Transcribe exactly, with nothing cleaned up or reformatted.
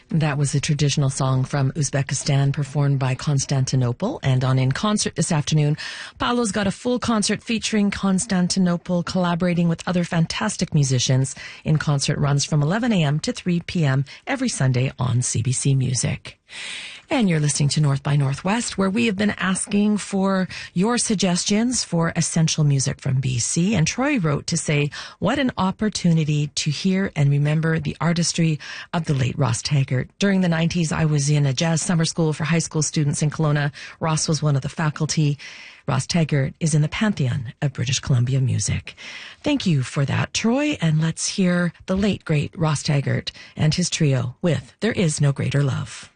That was a traditional song from Uzbekistan performed by Constantinople. And on In Concert this afternoon, Paolo's got a full concert featuring Constantinople collaborating with other fantastic musicians. In Concert runs from eleven a.m. to three p.m. every Sunday on C B C Music. And you're listening to North by Northwest, where we have been asking for your suggestions for essential music from B C. And Troy wrote to say, what an opportunity to hear and remember the artistry of the late Ross Taggart. During the nineties, I was in a jazz summer school for high school students in Kelowna. Ross was one of the faculty. Ross Taggart is in the pantheon of British Columbia music. Thank you for that, Troy. And let's hear the late, great Ross Taggart and his trio with There Is No Greater Love.